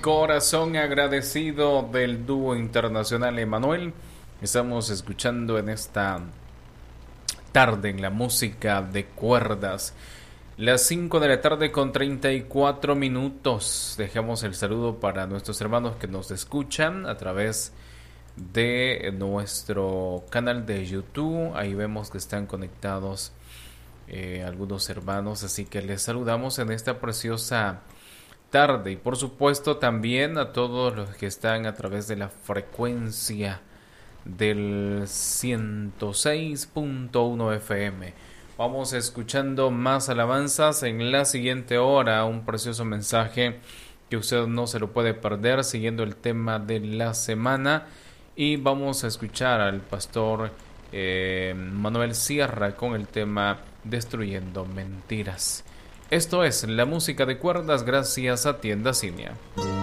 Corazón agradecido del dúo internacional Emanuel. Estamos escuchando en esta tarde en la música de cuerdas. Las 5 de la tarde con 34 minutos. Dejamos el saludo para nuestros hermanos que nos escuchan a través de nuestro canal de YouTube. Ahí vemos que están conectados algunos hermanos, así que les saludamos en esta preciosa tarde. Y por supuesto también a todos los que están a través de la frecuencia del 106.1 FM. Vamos escuchando más alabanzas en la siguiente hora, un precioso mensaje que usted no se lo puede perder, siguiendo el tema de la semana. Y vamos a escuchar al pastor Manuel Sierra con el tema Destruyendo Mentiras. Esto es la música de cuerdas gracias a Tienda Cinia.